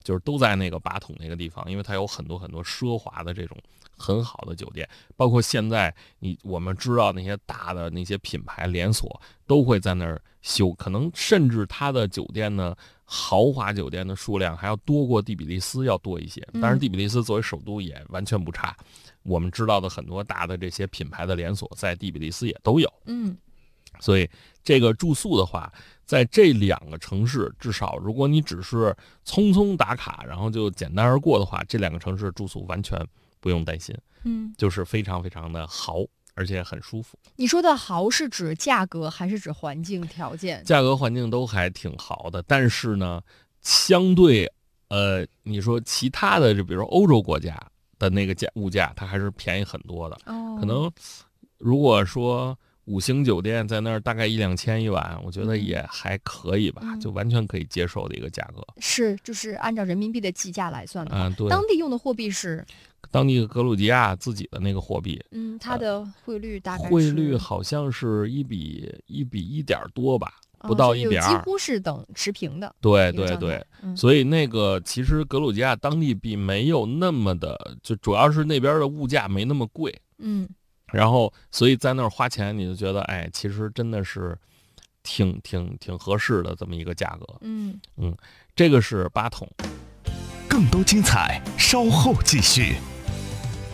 就是都在那个巴统那个地方，因为它有很多很多奢华的这种很好的酒店，包括现在我们知道那些大的那些品牌连锁都会在那儿修，可能甚至它的酒店呢，豪华酒店的数量还要多过蒂比利斯要多一些。当然，蒂比利斯作为首都也完全不差，我们知道的很多大的这些品牌的连锁在蒂比利斯也都有。所以这个住宿的话，在这2个城市，至少如果你只是匆匆打卡，然后就简单而过的话，这2个城市住宿完全不用担心，就是非常非常的豪，而且很舒服。 你说的豪是指价格还是指环境条件？ 价格环境都还挺好的，但是呢，相对你说其他的，就比如说欧洲国家的那个物价，它还是便宜很多的。可能如果说5星酒店在那儿大概1-2千一晚，我觉得也还可以吧，就完全可以接受的一个价格。 是，就是按照人民币的计价来算的话， 对， 当地用的货币是当地格鲁吉亚自己的那个货币。 它的汇率大概是汇率好像是1比1点多吧，不到1比2， 几乎是持平的。 对对对，所以那个其实格鲁吉亚当地币没有那么的，就主要是那边的物价没那么贵。然后所以在那儿花钱，你就觉得其实真的是挺合适的这么一个价格。这个是巴统。 更多精彩稍后继续。